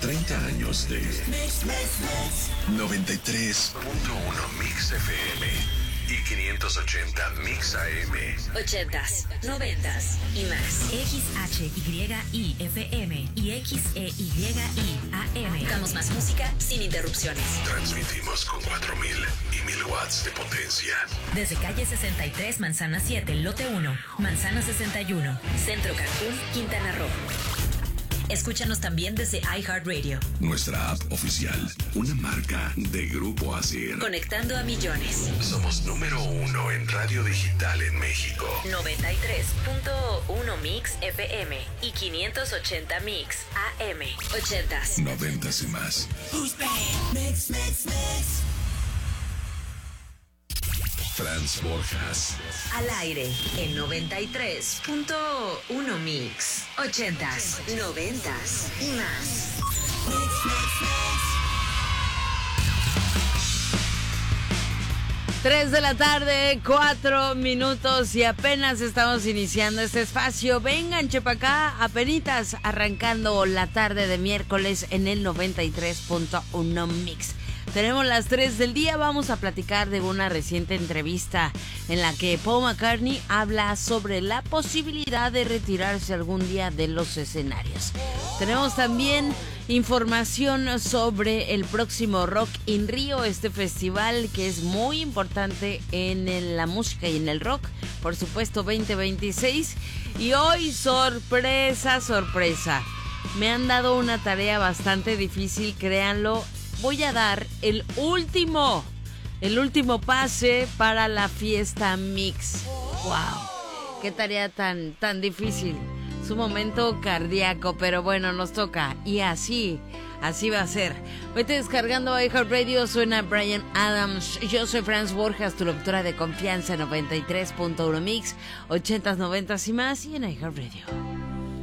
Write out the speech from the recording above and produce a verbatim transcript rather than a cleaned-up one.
treinta años de noventa y tres punto uno Mix F M y quinientos ochenta Mix A M. Ochentas, noventas y más. X H Y I F M y X E Y I A M. Damos más música sin interrupciones. Transmitimos con cuatro mil y mil watts de potencia. Desde calle sesenta y tres, Manzana siete, lote uno, Manzana sesenta y uno. Centro Cancún, Quintana Roo. Escúchanos también desde iHeartRadio. Nuestra app oficial, una marca de Grupo Asir. Conectando a millones. Somos número uno en radio digital en México. noventa y tres punto uno Mix F M y quinientos ochenta Mix A M. Ochentas. Noventas y más. Mix, mix, mix. Franz Borjas. Al aire en noventa y tres punto uno Mix. Ochentas, noventas y más. Mix, mix, mix. Tres de la tarde, cuatro minutos y apenas estamos iniciando este espacio. Vengan, chepa acá, apenitas arrancando la tarde de miércoles en el noventa y tres punto uno Mix. Tenemos las tres del día, vamos a platicar de una reciente entrevista en la que Paul McCartney habla sobre la posibilidad de retirarse algún día de los escenarios. Tenemos también información sobre el próximo Rock in Rio, este festival que es muy importante en el, la música y en el rock, por supuesto veinte veintiséis. Y hoy, sorpresa, sorpresa, me han dado una tarea bastante difícil, créanlo. Voy a dar el último, el último pase para la fiesta Mix. ¡Wow! ¡Qué tarea tan, tan difícil! Es un momento cardíaco, pero bueno, nos toca. Y así, así va a ser. Vete descargando iHeartRadio, suena Bryan Adams. Yo soy Franz Borjas, tu locutora de confianza, noventa y tres punto uno Mix, ochentas, noventas y más, y en iHeartRadio.